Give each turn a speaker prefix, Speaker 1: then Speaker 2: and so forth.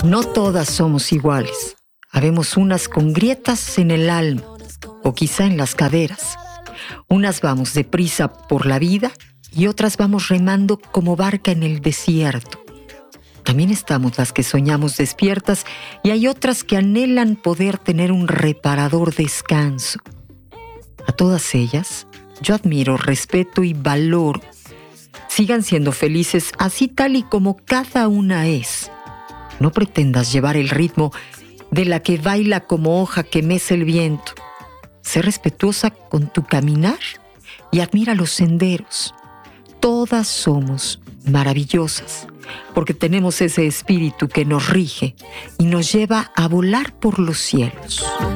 Speaker 1: No todas somos iguales. Habemos unas con grietas en el alma o quizá en las caderas. Unas vamos deprisa por la vida y otras vamos remando como barca en el desierto. También estamos las que soñamos despiertas y hay otras que anhelan poder tener un reparador descanso. A todas ellas yo admiro, respeto y valoro. Sigan siendo felices así tal y como cada una es. No pretendas llevar el ritmo de la que baila como hoja que mece el viento. Sé respetuosa con tu caminar y admira los senderos. Todas somos maravillosas porque tenemos ese espíritu que nos rige y nos lleva a volar por los cielos.